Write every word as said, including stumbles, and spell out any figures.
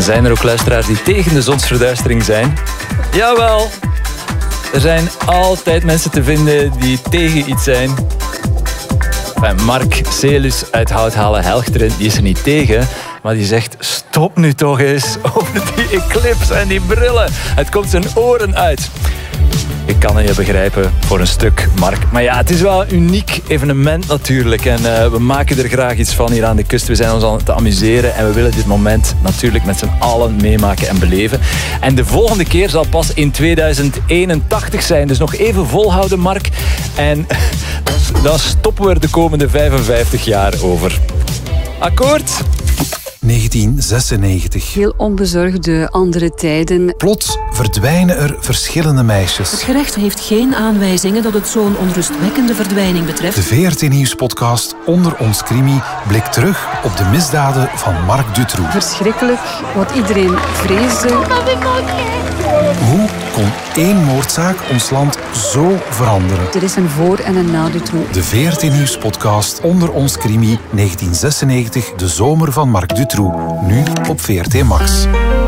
zijn er ook luisteraars die tegen de zonsverduistering zijn? Jawel! Er zijn altijd mensen te vinden die tegen iets zijn. Enfin, Mark Celis uit Houthalen Helchteren, die is er niet tegen, maar die zegt, stop nu toch eens over die eclipse en die brillen. Het komt zijn oren uit. Ik kan het je begrijpen voor een stuk, Mark. Maar ja, het is wel een uniek evenement natuurlijk. En uh, we maken er graag iets van hier aan de kust. We zijn ons aan het amuseren en we willen dit moment natuurlijk met z'n allen meemaken en beleven. En de volgende keer zal pas in tweeduizend eenentachtig zijn. Dus nog even volhouden, Mark. En dan stoppen we er de komende vijfenvijftig jaar over. Akkoord? negentien zesennegentig. Heel onbezorgde andere tijden. Plots verdwijnen er verschillende meisjes. Het gerecht heeft geen aanwijzingen dat het zo'n onrustwekkende verdwijning betreft. De V R T Nieuwspodcast Onder ons Crimi blikt terug op de misdaden van Marc Dutroux. Verschrikkelijk, wat iedereen vreesde. Hoe kon één moordzaak ons land zo veranderen? Er is een voor- en een na Dutroux. De V R T Nieuwspodcast Onder ons Crimi negentien zesennegentig, de zomer van Marc Dutroux. Nu op V R T Max.